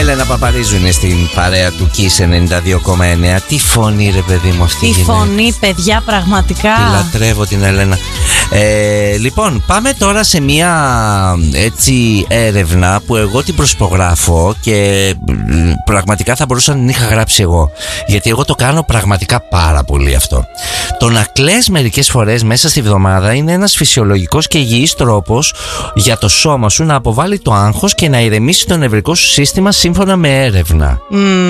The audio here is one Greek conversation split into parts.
Έλενα Παπαρίζου είναι στην παρέα του Kiss 92,9. Τι φωνή ρε παιδί μου αυτή. Τι φωνή παιδιά, πραγματικά. Τη λατρεύω την Έλενα. Λοιπόν, πάμε τώρα σε μια έτσι έρευνα που εγώ την προσπογράφω και πραγματικά θα μπορούσα να την είχα γράψει εγώ, γιατί εγώ το κάνω πραγματικά πάρα πολύ αυτό. Το να κλαις μερικές φορές μέσα στη βδομάδα είναι ένας φυσιολογικός και υγιής τρόπος για το σώμα σου να αποβάλει το άγχος και να ηρεμήσει το νευρικό σου σύστημα, σύμφωνα με έρευνα.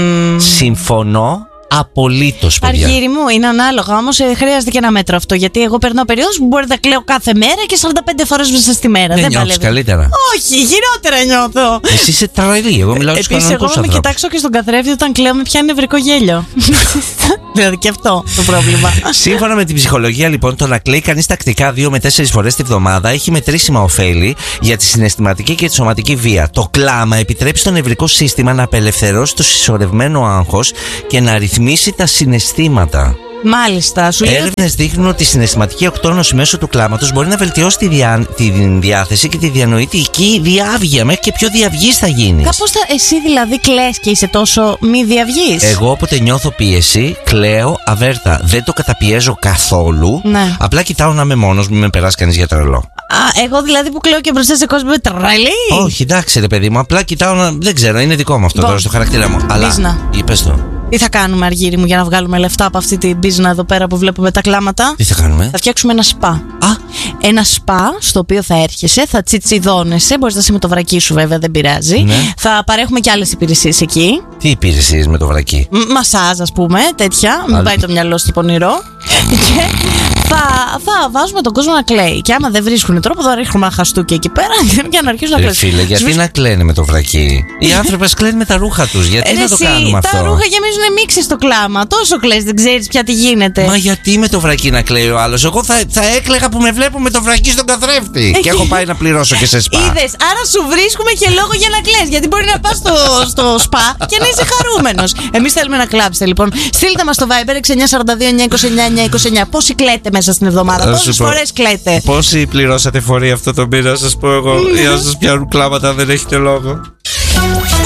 Συμφωνώ απολύτως, παιδιά. Αργύρι μου, είναι ανάλογα, όμως χρειάζεται και ένα μέτρο αυτό. Γιατί εγώ περνάω περίοδους που μπορεί να κλαίω κάθε μέρα και 45 φορές μέσα στη μέρα. Δεν νιώθεις καλύτερα? Όχι, χειρότερα νιώθω. Εσύ είσαι τρελή, εγώ μιλάω στους κανονικούς ανθρώπους. Επίσης, εγώ με κοιτάξω και στον καθρέφτη όταν κλαίω, με πιάνει νευρικό γέλιο. Δηλαδή και αυτό το πρόβλημα. Σύμφωνα με την ψυχολογία, λοιπόν, το να κλαίει κανείς τακτικά 2 με 4 φορές τη βδομάδα έχει μετρήσιμα ωφέλη για τη συναισθηματική και τη σωματική βία. Το κλάμα επιτρέπει στο νευρικό σύστημα να απελευθερώσει το συσσωρευμένο άγχος και να ρυθμίσει τα συναισθήματα. Μάλιστα, σου λέει. Έρευνες δείχνουν ότι η συναισθηματική οκτώνωση μέσω του κλάματος μπορεί να βελτιώσει τη διάθεση και τη διανοητική διάβγεια, μέχρι και πιο διαυγής θα γίνεις. Κάπως εσύ δηλαδή κλαις και είσαι τόσο μη διαυγής? Εγώ όποτε νιώθω πίεση, κλαίω αβέρτα. Δεν το καταπιέζω καθόλου. Ναι. Απλά κοιτάω να είμαι μόνος, μην με περάσει κανείς για τρελό. Εγώ δηλαδή που κλαίω και μπροστά σε κόσμο με τρελή. Όχι, εντάξει ρε παιδί μου, απλά κοιτάω να. Δεν ξέρω, είναι δικό μου αυτό τώρα στο χαρακτήρα μου. Αλλά. Είπες το. Τι θα κάνουμε, Αργύρι μου, για να βγάλουμε λεφτά από αυτή την μπίζνα εδώ πέρα που βλέπουμε τα κλάματα? Τι θα κάνουμε? Θα φτιάξουμε ένα σπα. Ένα σπα στο οποίο θα έρχεσαι, θα τσιτσιδώνεσαι. Μπορείς να είσαι με το βρακί σου, βέβαια, δεν πειράζει. Ναι. Θα παρέχουμε και άλλες υπηρεσίες εκεί. Τι υπηρεσίες με το βρακί? Μασάζ, ας πούμε, τέτοια. Μην πάει το μυαλό στο πονηρό. Και θα βάζουμε τον κόσμο να κλαίει. Και άμα δεν βρίσκουν τρόπο, θα ρίχνουμε ένα χαστούκι εκεί πέρα για να αρχίσουν να κλαίνουν. Φίλε, γιατί να κλαίνε με το βρακί? Οι άνθρωποι κλαίνουν με τα ρούχα τους. Γιατί να το κάνουμε αυτό? Τα ρούχα γεμίζουν μίξι στο κλάμα. Τόσο κλαις, δεν ξέρεις πια τι γίνεται. Μα γιατί με το βρακί να κλαίει ο άλλος? Εγώ θα έκλαιγα που με βλέπω με το βρακί στον καθρέφτη. Και έχω πάει να πληρώσω και σε σπα. Είδες, άρα σου βρίσκουμε και λόγο για να κλαις. Γιατί μπορεί να πας στο σπα και να είσαι χαρούμενος. Εμείς θέλουμε να κλάψετε, λοιπόν. Στείλτε μας στο Viber 6942-929-929. Πόσοι κλαίτε μέσα στην εβδομάδα? Πόσες φορές κλαίτε? Πόσοι πληρώσατε φορεί αυτό το μήνα, σας πω εγώ? Για να σας πιάνουν κλάματα, δεν έχετε λόγο.